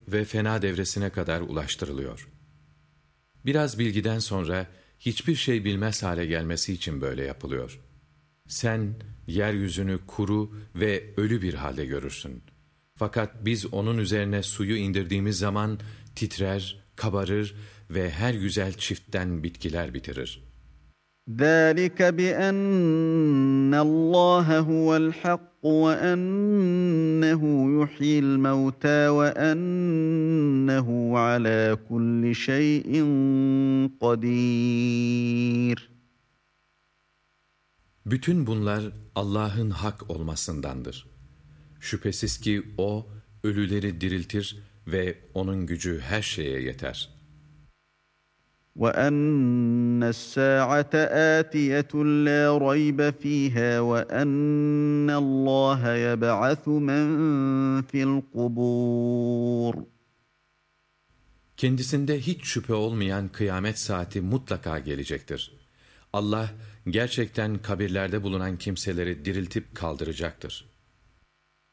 ve fena devresine kadar ulaştırılıyor. Biraz bilgiden sonra hiçbir şey bilmez hale gelmesi için böyle yapılıyor. Sen yeryüzünü kuru ve ölü bir halde görürsün. Fakat biz onun üzerine suyu indirdiğimiz zaman titrer, kabarır ve her güzel çiftten bitkiler bitirir. ذَٰلِكَ بِأَنَّ اللّٰهَ هُوَ الْحَقُّ وَأَنَّهُ يُحْيِي الْمَوْتَىٰ وَأَنَّهُ عَلَىٰ كُلِّ شَيْءٍ قَدِيرٌ. Bütün bunlar Allah'ın hak olmasındandır. Şüphesiz ki O, ölüleri diriltir ve O'nun gücü her şeye yeter. وَأَنَّ السَّاعَةَ آتِيَةٌ لَا رَيْبَ فِيهَا وَأَنَّ اللّٰهَ يَبْعَثُ مَنْ فِي الْقُبُورِ. Kendisinde hiç şüphe olmayan kıyamet saati mutlaka gelecektir. Allah gerçekten kabirlerde bulunan kimseleri diriltip kaldıracaktır.